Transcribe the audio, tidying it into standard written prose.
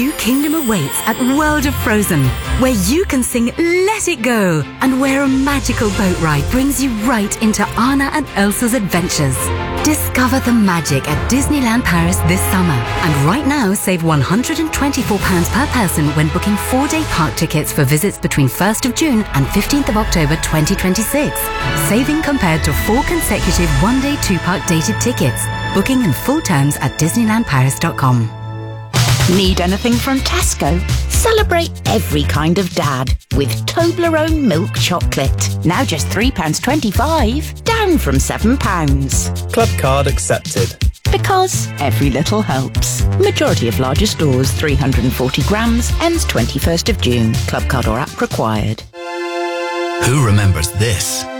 New kingdom awaits at World of Frozen, where you can sing Let It Go, and where a magical boat ride brings you right into Anna and Elsa's adventures. Discover the magic at Disneyland Paris this summer. And right now, save £124 per person when booking 4-day park tickets for visits between 1st of June and 15th of October 2026. Saving compared to 4 consecutive 1-day 2-park dated tickets. Booking and full terms at DisneylandParis.com. Need anything from Tesco? Celebrate every kind of dad with Toblerone milk chocolate. Now just £3.25, down from £7. Club card accepted. Because every little helps. Majority of larger stores, 340 grams, ends 21st of June. Club card or app required. Who remembers this?